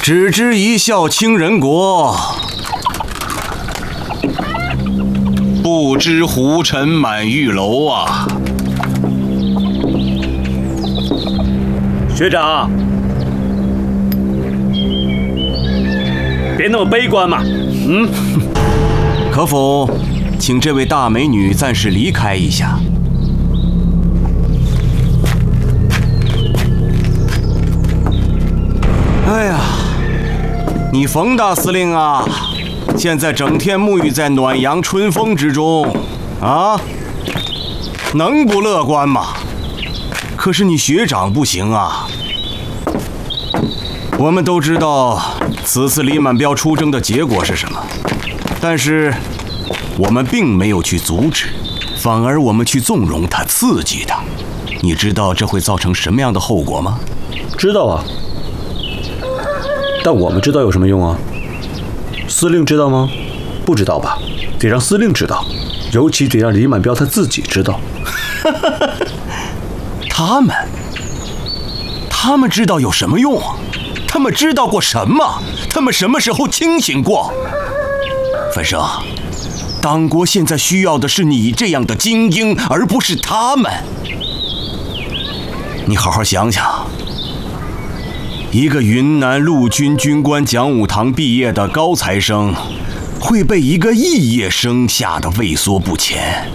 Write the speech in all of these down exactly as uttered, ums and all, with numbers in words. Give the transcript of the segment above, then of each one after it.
只知一笑倾人国，不知胡尘满玉楼啊！ 学长，别那么悲观嘛。嗯， 可否请这位大美女暂时离开一下？哎呀，你冯大司令啊，现在整天沐浴在暖阳春风之中，啊，能不乐观吗？可是你学长不行啊。我们都知道此次李满标出征的结果是什么，但是我们并没有去阻止，反而我们去纵容他，刺激他。你知道这会造成什么样的后果吗？ 知道啊。但我们知道有什么用啊？司令知道吗？不知道吧？得让司令知道，尤其得让李满标他自己知道。 他们，他们知道有什么用啊？他们知道过什么？他们什么时候清醒过？范生，党国现在需要的是你这样的精英，而不是他们。你好好想想。一个云南陆军军官讲武堂毕业的高材生，会被一个肄业生吓得畏缩不前，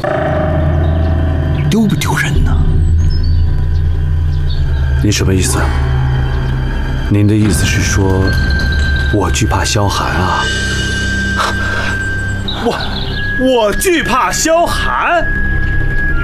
丢不丢人呢？ 你什么意思？您的意思是说，我惧怕萧寒啊？我我惧怕萧寒？